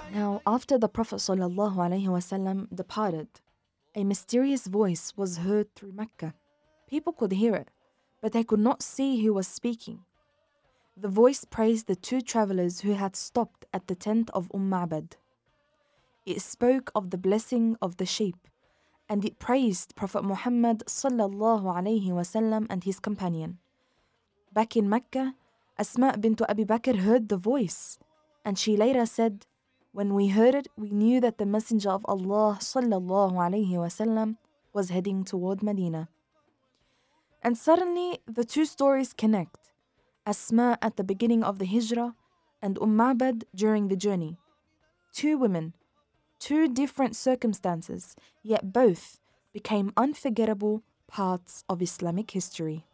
Now, after the Prophet ﷺ departed, a mysterious voice was heard through Mecca. People could hear it, but they could not see who was speaking. The voice praised the two travelers who had stopped at the tent of Ma'bad. It spoke of the blessing of the sheep, and it praised Prophet Muhammad ﷺ and his companion. Back in Mecca, Asma bint Abi Bakr heard the voice, and she later said, "When we heard it, we knew that the Messenger of Allah ﷺ was heading toward Medina." And suddenly, the two stories connect. Asma at the beginning of the Hijrah and Ma'bad during the journey. Two women, two different circumstances, yet both became unforgettable parts of Islamic history.